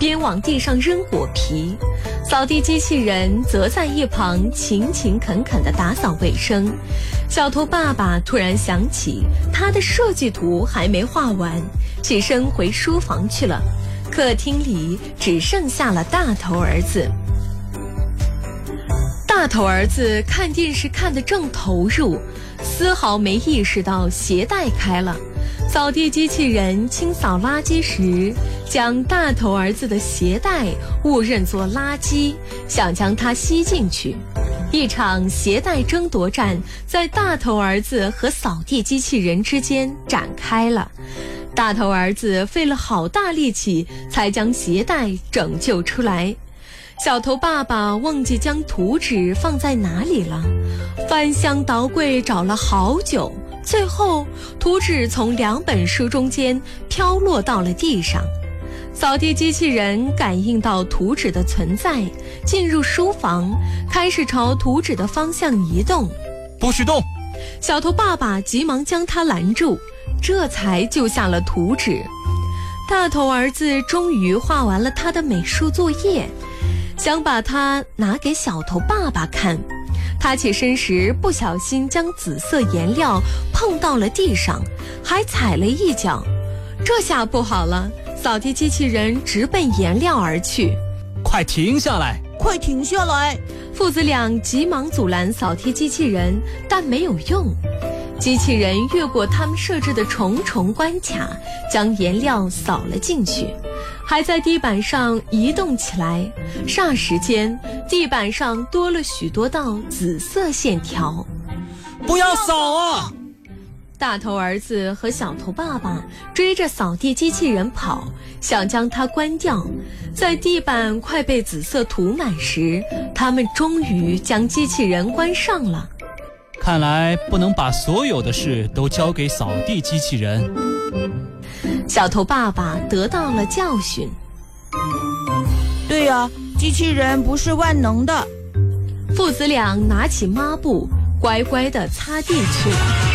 边往地上扔果皮。扫地机器人则在一旁勤勤恳恳地打扫卫生。小头爸爸突然想起他的设计图还没画完，起身回书房去了。客厅里只剩下了大头儿子。大头儿子看电视看得正投入，丝毫没意识到鞋带开了。扫地机器人清扫垃圾时，将大头儿子的鞋带误认作垃圾，想将它吸进去。一场鞋带争夺战在大头儿子和扫地机器人之间展开了。大头儿子费了好大力气才将鞋带拯救出来。小头爸爸忘记将图纸放在哪里了，翻箱倒柜找了好久，最后图纸从2本书中间飘落到了地上。扫地机器人感应到图纸的存在，进入书房，开始朝图纸的方向移动。 不许动！ 小头爸爸急忙将他拦住，这才救下了图纸。大头儿子终于画完了他的美术作业，想把它拿给小头爸爸看。他起身时不小心将紫色颜料碰到了地上，还踩了一脚。这下不好了，扫地机器人直奔颜料而去。 快停下来！ 快停下来！ 父子俩急忙阻拦扫地机器人，但没有用。机器人越过他们设置的重重关卡，将颜料扫了进去，还在地板上移动起来。霎时间，地板上多了许多道紫色线条。 不要扫啊！ 大头儿子和小头爸爸追着扫地机器人跑，想将它关掉。在地板快被紫色涂满时，他们终于将机器人关上了。 看来不能把所有的事都交给扫地机器人。 小头爸爸得到了教训。 对呀，机器人不是万能的。 父子俩拿起抹布，乖乖地擦地去了。